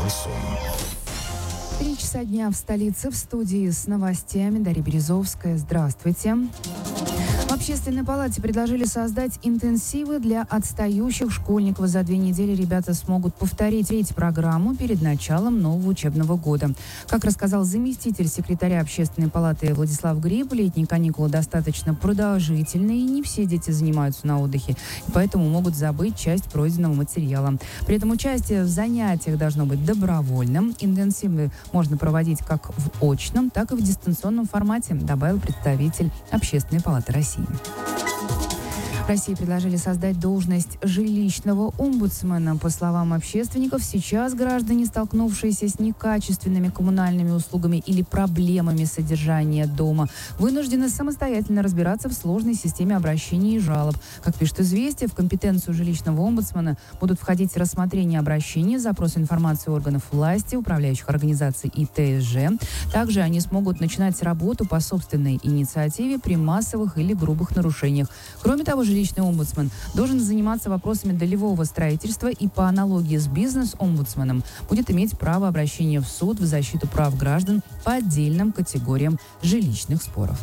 Шансон. 3 часа дня в столице. В студии с новостями Дарья Березовская. Здравствуйте. В Общественной палате предложили создать интенсивы для отстающих школьников. За 2 недели ребята смогут повторить программу перед началом нового учебного года. Как рассказал заместитель секретаря Общественной палаты Владислав Гриб, летние каникулы достаточно продолжительные, и не все дети занимаются на отдыхе, и поэтому могут забыть часть пройденного материала. При этом участие в занятиях должно быть добровольным. Интенсивы можно проводить как в очном, так и в дистанционном формате, добавил представитель Общественной палаты России. В России предложили создать должность жилищного омбудсмена. По словам общественников, сейчас граждане, столкнувшиеся с некачественными коммунальными услугами или проблемами содержания дома, вынуждены самостоятельно разбираться в сложной системе обращений и жалоб. Как пишет «Известия», в компетенцию жилищного омбудсмена будут входить рассмотрение обращений, запрос информации органов власти, управляющих организаций и ТСЖ. Также они смогут начинать работу по собственной инициативе при массовых или грубых нарушениях. Кроме того, жилищный омбудсмен должен заниматься вопросами долевого строительства и по аналогии с бизнес-омбудсменом будет иметь право обращения в суд в защиту прав граждан по отдельным категориям жилищных споров.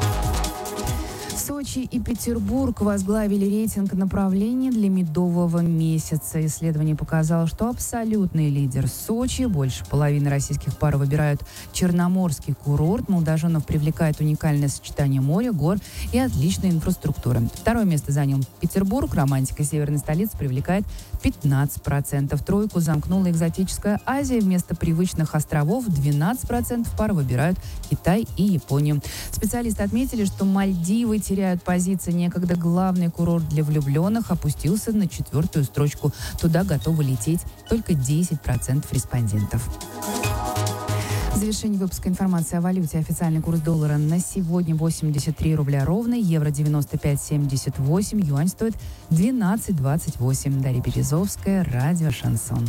Сочи и Петербург возглавили рейтинг направлений для медового месяца. Исследование показало, что абсолютный лидер Сочи. Больше половины российских пар выбирают черноморский курорт. Молодоженов привлекает уникальное сочетание моря, гор и отличной инфраструктуры. Второе место занял Петербург. Романтика северной столицы привлекает 15%. Тройку замкнула экзотическая Азия. Вместо привычных островов 12% пар выбирают Китай и Японию. Специалисты отметили, что Мальдивы теряют позиции. Некогда главный курорт для влюбленных опустился на 4-ю строчку. Туда готовы лететь только 10% респондентов. В завершении выпуска информации о валюте. Официальный курс доллара на сегодня 83 рубля ровно, евро 95,78, юань стоит 12,28. Дарья Березовская, радио «Шансон».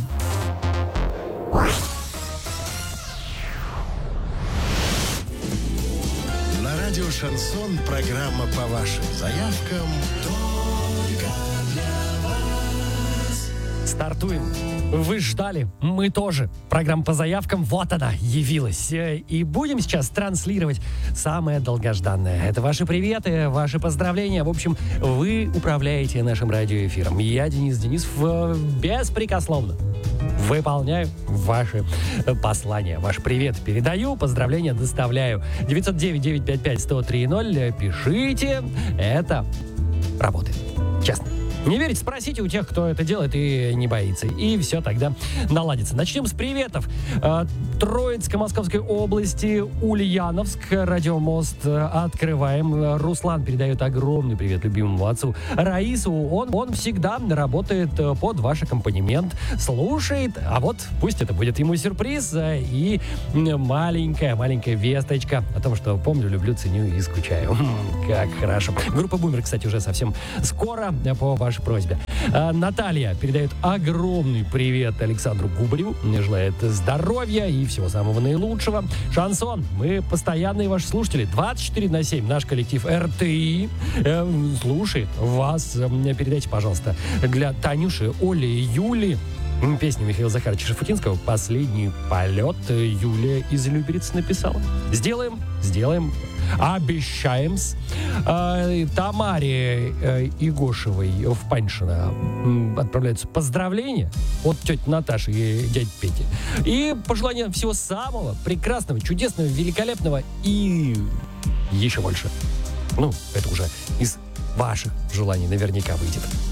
На радио «Шансон» программа по вашим заявкам только для вас. Стартуем. Вы ждали, мы тоже. Программа по заявкам, вот она, явилась. И будем сейчас транслировать самое долгожданное. Это ваши приветы, ваши поздравления. В общем, вы управляете нашим радиоэфиром. Я, Денис Денисов, беспрекословно выполняю ваши послания. Ваш привет передаю, поздравления доставляю. 909-955-1030. Пишите. Это работает. Честно. Не верите? Спросите у тех, кто это делает и не боится. И все тогда наладится. Начнем с приветов. Троицкой Московской области, Ульяновск, радиомост открываем. Руслан передает огромный привет любимому отцу Раису. Он всегда работает под ваш аккомпанемент, слушает, а вот пусть это будет ему сюрприз и маленькая весточка о том, что помню, люблю, ценю и скучаю. Как хорошо. Группа «Бумер», кстати, уже совсем скоро по вашей просьбе. Наталья передает огромный привет Александру Губареву. Желает здоровья и всего самого наилучшего. Шансон. Мы постоянные ваши слушатели. 24/7. Наш коллектив РТИ слушает вас. Передайте, пожалуйста, для Танюши, Оли и Юли песню Михаила Захаровича Шафутинского «Последний полет». Юлия из Люберец написала. Сделаем. Обещаем-с. Тамаре Игошевой в Паньшино отправляются поздравления от тети Наташи и дяди Пети. И пожелания всего самого прекрасного, чудесного, великолепного и еще больше. Ну, это уже из ваших желаний наверняка выйдет.